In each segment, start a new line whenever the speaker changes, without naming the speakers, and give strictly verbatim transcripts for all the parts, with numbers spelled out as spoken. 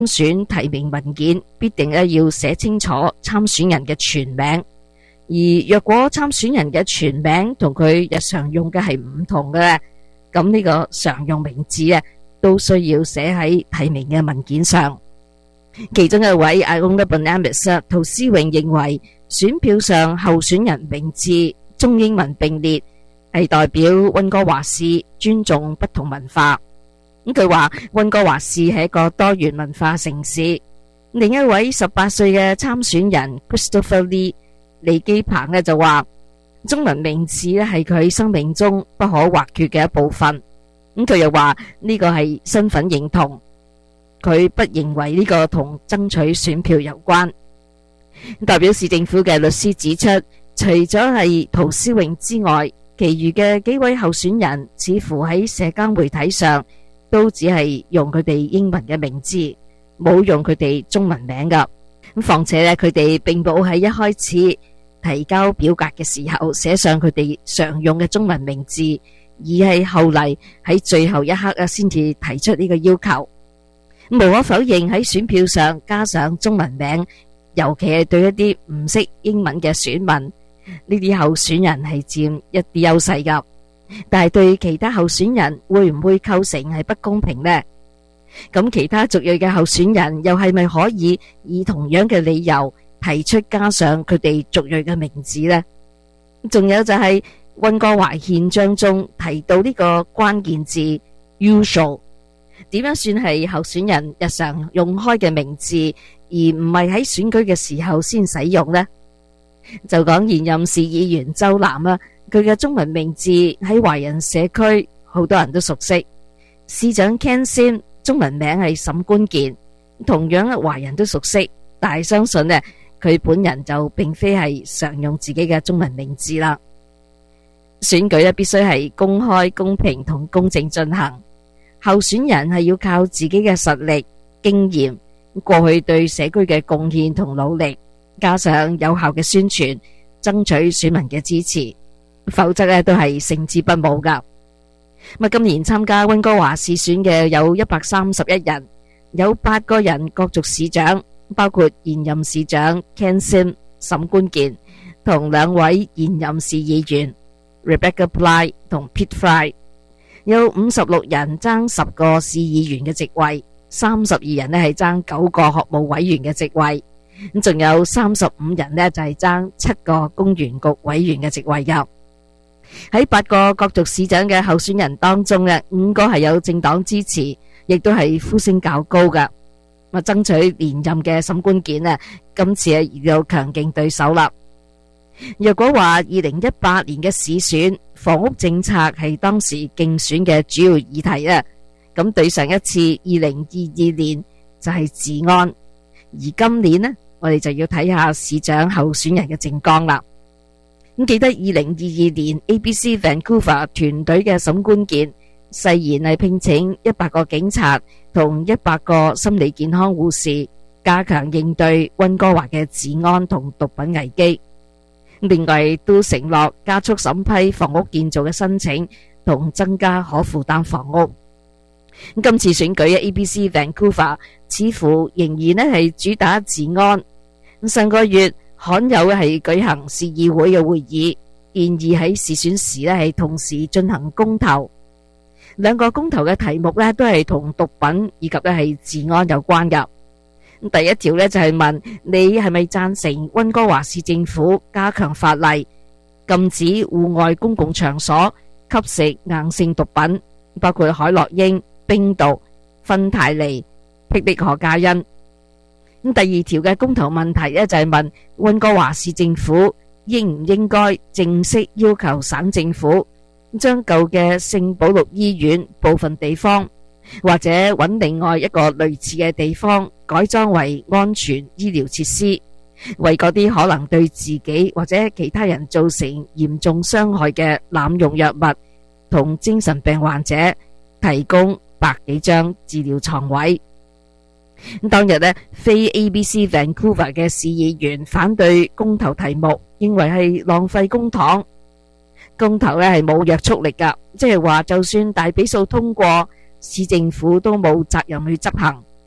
選提名文件必定咧要寫清楚參選人嘅全名，而若果參選人嘅全名同佢日常用嘅係唔同嘅咧，咁呢個常用名字啊都需要寫喺提名嘅文件上。其中一位 Iona Banamis 陶思穎認為，選票上候選人名字中英文並列係代表溫哥華市尊重不同文化。咁佢話溫哥華市係一個多元文化城市。另一位十八歲嘅參選人 Christopher Lee 李基鵬呢就話，中文名字咧係佢生命中不可或缺嘅一部分。咁佢又話呢個係身份認同，佢不認為呢個同爭取選票有關。代表市政府嘅律師指出，除咗係陶思穎之外，其餘嘅幾位候選人似乎喺社交媒體上都只係用佢哋英文嘅名字，冇用佢哋中文名噶。咁況且咧，佢哋並冇喺一開始提交表格嘅時候寫上佢哋常用嘅中文名字，而係後嚟喺最後一刻啊先至提出呢個要求。無可否認喺選票上加上中文名，尤其係對一啲唔識英文嘅選民，呢啲候選人係佔一啲優勢噶。但係對其他候選人會唔會構成係不公平呢？咁其他族裔嘅候選人又係咪可以以同樣嘅理由提出加上佢哋族裔嘅名字呢？仲有就係溫哥華憲章中提到呢個關鍵字 usual， 點樣算係候選人日常用開嘅名字，而唔係喺選舉嘅時候先使用呢？就講現任市議員周南啊，佢嘅中文名字喺華人社區好多人都熟悉。市長 Ken Sim 中文名係沈官健，同樣華人都熟悉，但係相信呢，佢本人就並非係常用自己嘅中文名字啦。選舉咧必須係公開、公平同公正進行，候選人係要靠自己嘅實力、經驗、過去對社區嘅貢獻同努力，加上有效嘅宣傳，爭取選民嘅支持，否則咧都係勝之不武噶。咁今年參加溫哥華市選嘅有一百三十一人，有八個人角逐市長，包括現任市長 Ken Sim 沈官健同兩位現任市議員 Rebecca Bly 同 Pete Fry， 有五十六人爭十個市議員嘅席位，三十二人咧係爭九個學務委員嘅席位，咁仲有三十五人咧就係爭七個公園局委員嘅席位噶。喺八個角逐市長嘅候選人當中咧，五個係有政黨支持，亦都係呼聲較高噶。咁爭取連任嘅沈官健啊，今次係遇到強勁對手啦。若果話二零一八年嘅市選房屋政策係當時競選嘅主要議題啊，咁對上一次二零二二年就係治安，而今年呢，我哋就要睇下市長候選人嘅政綱啦。咁記得二零二二年 A B C Vancouver 團隊嘅沈官健誓言係聘請一百個警察同一百個心理健康護士，加強應對溫哥華嘅治安同毒品危機。另外都承諾加速審批房屋建造嘅申請同增加可負擔房屋。今次選舉嘅 A B C Vancouver 似乎仍然咧係主打治安。上個月罕有嘅係舉行市議會嘅會議，建議喺市選時咧係同時進行公投。兩個公投嘅題目咧都係同毒品以及咧係治安有關噶。第一條咧就係問你係咪贊成溫哥華市政府加強法例，禁止戶外公共場所吸食硬性毒品，包括海洛因、冰毒、芬太尼、霹靂可卡因。咁第二條嘅公投問題咧就係問溫哥華市政府應唔應該正式要求省政府將舊嘅聖保祿醫院部分地方，或者揾另外一個類似嘅地方改裝為安全醫療設施，為嗰啲可能對自己或者其他人造成嚴重傷害嘅濫用藥物同精神病患者提供百幾張治療床位。當日呢，非 A B C Vancouver 嘅市議員反對公投題目，認為係浪費公帑。公投呢係冇約束力噶，即係話就算大比數通過，市政府都冇責任去執行。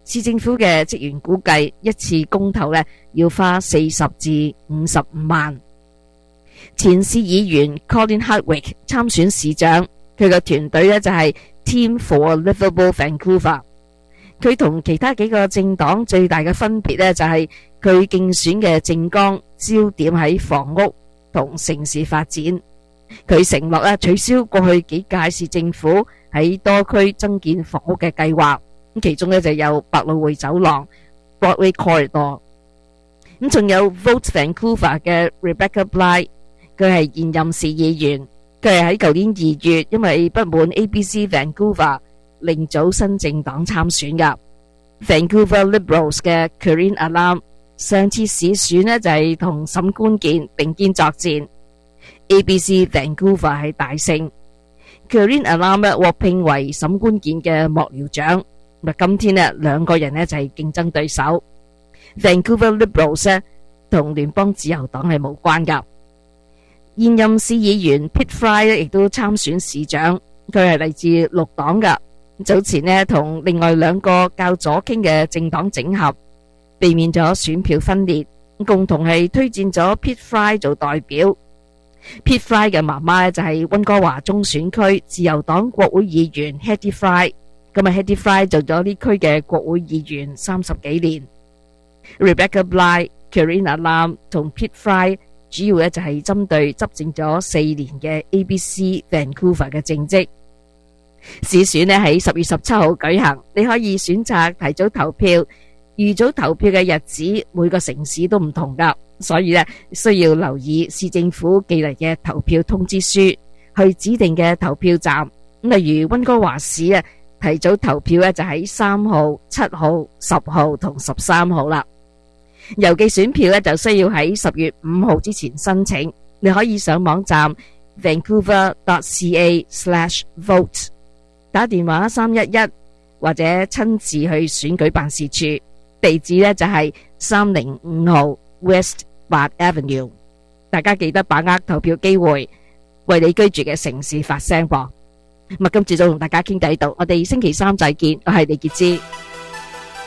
市政府嘅職員估計一次公投呢要花四十至五十五萬。前市議員 Colin Hardwick 參選市長，佢嘅團隊呢就係 Team for Livable Vancouver。佢同其他幾個政黨最大嘅分別呢，就係佢競選嘅政綱焦點喺房屋同城市發展。佢承諾咧取消過去幾屆市政府喺多區增建房屋嘅計劃，咁其中咧就有百老匯走廊 Broadway Corridor， 咁仲有 Vote Vancouver 嘅 Rebecca Bly， 佢係現任市議員，佢係喺舊年二月因為不滿 A B C Vancouver 另組新政黨參選噶。Vancouver Liberals 嘅 Karine Alam 上次市選呢就係同沈官健並肩作戰。A B C Vancouver 係大勝 ，Karine Alam 獲聘為沈官健嘅幕僚長。咁今天呢兩個人呢就係競爭對手。Vancouver Liberals 呢同聯邦自由黨係無關噶。現任市議員 Pitt Fry 呢亦都參選市長，佢係嚟自綠黨噶。早前呢同另外兩個較左傾嘅政黨整合，避免咗選票分裂，共同係推薦咗 Pitt Fry 做代表。Pitt Fry 嘅媽媽就係溫哥華中選區自由黨國會議員 Hattie Fry， 咁啊 Hattie Fry 做咗呢區嘅國會議員三十幾年。Rebecca Bly、Karine Alam 同 Pitt Fry 主要咧就係針對執政咗四年嘅 A B C Vancouver 嘅政績。市選呢喺十月十七號舉行，你可以選擇提早投票。預早投票嘅日子每個城市都唔同噶，所以呢需要留意市政府寄嚟嘅投票通知書，去指定嘅投票站。例如溫哥華市啊，提早投票呢就喺三號、七號、十號同十三號啦。郵寄選票呢就需要喺十月五號之前申請。你可以上網站 vancouver dot c a slash vote， 打電話三一一或者親自去選舉辦事處。地址呢就係三零五號 West Bard Avenue， 大家記得把握投票機會，為你居住嘅城市發聲噃。咁今次就同大家傾偈到，我哋星期三再見，我係李潔芝。